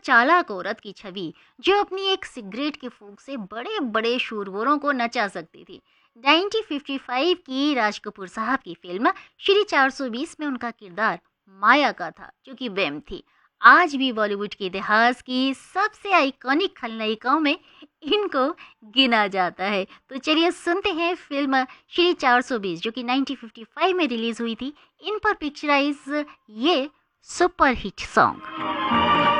चालाक औरत की छवि जो अपनी एक सिगरेट की फूंक से बड़े बड़े शूरवीरों को नचा सकती थी। 1955 की राज कपूर साहब की फिल्म श्री 420 में उनका किरदार माया का था, जो कि वेम थी। आज भी बॉलीवुड के इतिहास की सबसे आइकॉनिक खलनायिकाओं में इनको गिना जाता है। तो चलिए सुनते हैं फिल्म श्री 420 जो कि 1955 में रिलीज हुई थी, इन पर पिक्चराइज ये सुपर हिट सॉन्ग।